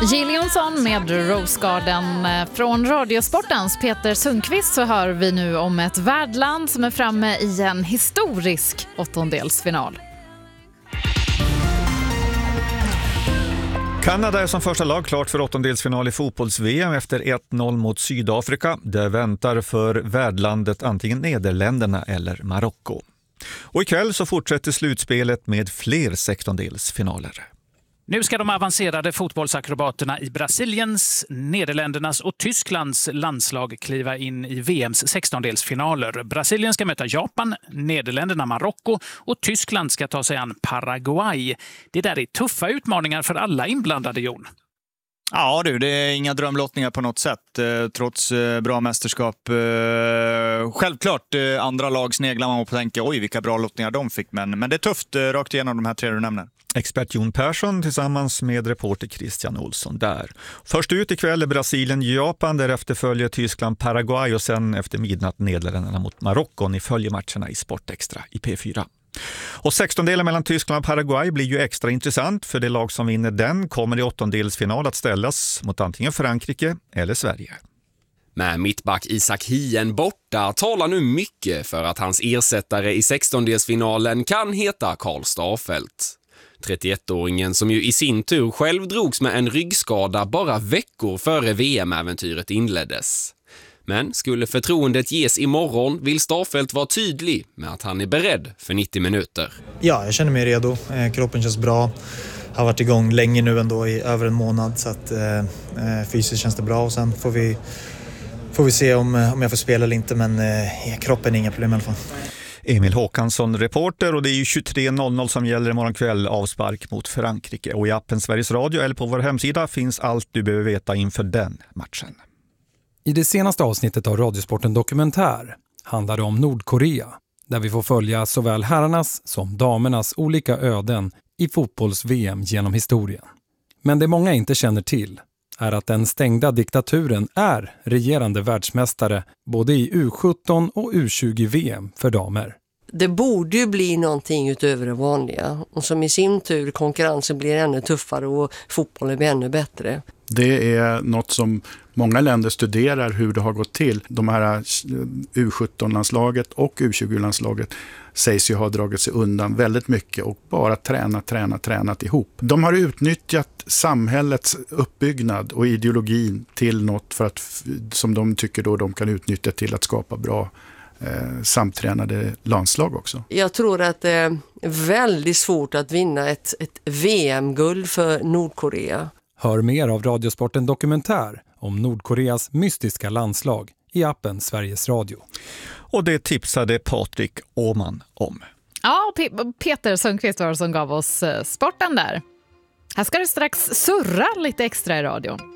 Jill Johnson med Rose Garden. Från Radiosportens Peter Sundqvist så hör vi nu om ett värdland som är framme i en historisk åttondelsfinal. Kanada är som första lag klart för åttondelsfinal i fotbolls-VM efter 1-0 mot Sydafrika. Det väntar för värdlandet antingen Nederländerna eller Marocko. Och ikväll så fortsätter slutspelet med fler 16-delsfinaler. Nu ska de avancerade fotbollsakrobaterna i Brasiliens, Nederländernas och Tysklands landslag kliva in i VMs 16-delsfinaler. Brasilien ska möta Japan, Nederländerna Marocko och Tyskland ska ta sig an Paraguay. Det där är tuffa utmaningar för alla inblandade, Jon. Ja du, det är inga drömlottningar på något sätt, trots bra mästerskap. Självklart, andra lag sneglar man på och tänker oj vilka bra lottningar de fick, men det är tufft rakt igenom de här tre du nämner. Expert Jon Persson tillsammans med reporter Christian Olsson där. Först ut ikväll är Brasilien-Japan, därefter följer Tyskland Paraguay och sen efter midnatt Nederländerna mot Marocko. Ni följer matcherna i Sportextra i P4. Och 16-delen mellan Tyskland och Paraguay blir ju extra intressant för det lag som vinner den kommer i åttondelsfinal att ställas mot antingen Frankrike eller Sverige. Med mittback Isak Hien borta talar nu mycket för att hans ersättare i 16-delsfinalen kan heta Karl Starfelt. 31-åringen som ju i sin tur själv drogs med en ryggskada bara veckor före VM-äventyret inleddes. Men skulle förtroendet ges imorgon vill Starfelt vara tydlig med att han är beredd för 90 minuter. Ja, jag känner mig redo. Kroppen känns bra. Har varit igång länge nu ändå i över en månad så att fysiskt känns det bra och sen får vi se om jag får spela eller inte, men kroppen är inga problem i alla fall. Emil Håkansson, reporter, och det är ju 23.00 som gäller imorgon kväll, avspark mot Frankrike. Och i appen Sveriges Radio eller på vår hemsida finns allt du behöver veta inför den matchen. I det senaste avsnittet av Radiosporten Dokumentär handlar det om Nordkorea, där vi får följa såväl herrarnas som damernas olika öden i fotbolls-VM genom historien. Men det många inte känner till är att den stängda diktaturen är regerande världsmästare både i U17 och U20-VM för damer. Det borde ju bli någonting utöver det vanliga och som i sin tur konkurrensen blir ännu tuffare och fotbollen blir ännu bättre. Det är något som många länder studerar hur det har gått till. De här U17-landslaget och U20-landslaget sägs ju ha dragit sig undan väldigt mycket och bara tränat ihop. De har utnyttjat samhällets uppbyggnad och ideologin till något för att, som de tycker då de kan utnyttja till att skapa bra samtränade landslag också. Jag tror att det är väldigt svårt att vinna ett VM-guld för Nordkorea. Hör mer av Radiosporten Dokumentär om Nordkoreas mystiska landslag i appen Sveriges Radio. Och det tipsade Patrik Åman om. Ja, Peter Sundqvist var som gav oss sporten där. Här ska det strax surra lite extra i radion.